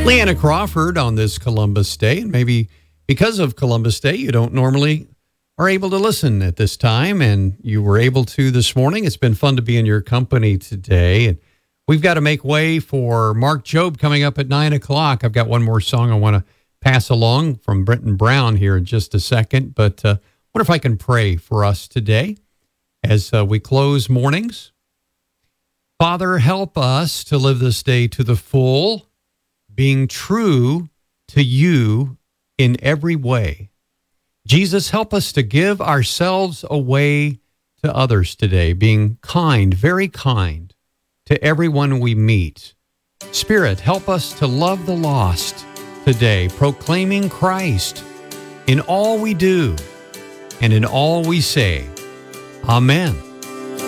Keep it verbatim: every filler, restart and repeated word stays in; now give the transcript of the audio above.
Leanna Crawford on this Columbus Day, and maybe because of Columbus Day, you don't normally are able to listen at this time, and you were able to this morning. It's been fun to be in your company today, and we've got to make way for Mark Jobe coming up at nine o'clock. I've got one more song I want to pass along from Brenton Brown here in just a second, but uh, I wonder if I can pray for us today as uh, we close mornings. Father, help us to live this day to the full, being true to you in every way. Jesus, help us to give ourselves away to others today, being kind, very kind to everyone we meet. Spirit, help us to love the lost today, proclaiming Christ in all we do and in all we say. Amen.